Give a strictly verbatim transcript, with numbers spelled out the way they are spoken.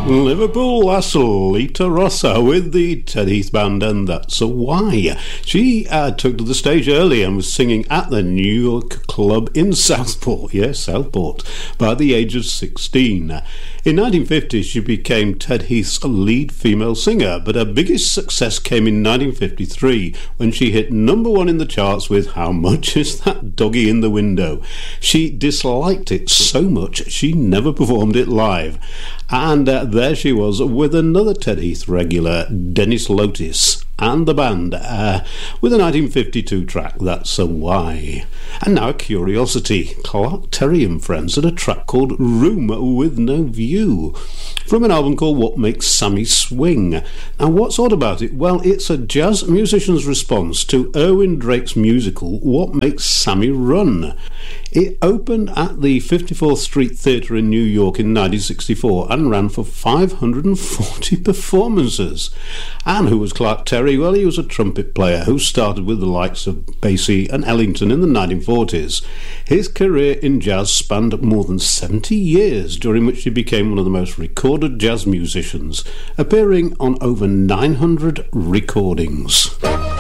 Liverpool, that's Lita Rossa with the Ted Heath Band, and that's a why. She uh, took to the stage early and was singing at the New York Club in Southport, yes, Southport, by the age of sixteen. In nineteen fifty, she became Ted Heath's lead female singer, but her biggest success came in nineteen fifty-three when she hit number one in the charts with How Much Is That Doggy in the Window? She disliked it so much she never performed it live. And uh, there she was with another Ted Heath regular, Dennis Lotis, and the band uh, with a nineteen fifty-two track, That's a Why. And now a curiosity. Clark Terry and Friends had a track called Room with No View from an album called What Makes Sammy Swing. And what's odd about it? Well, it's a jazz musician's response to Erwin Drake's musical What Makes Sammy Run. It opened at the fifty-fourth Street Theatre in New York in nineteen sixty-four and ran for five hundred forty performances. And who was Clark Terry? Well, he was a trumpet player who started with the likes of Basie and Ellington in the nineteen forties. His career in jazz spanned more than seventy years, during which he became one of the most recorded jazz musicians, appearing on over nine hundred recordings.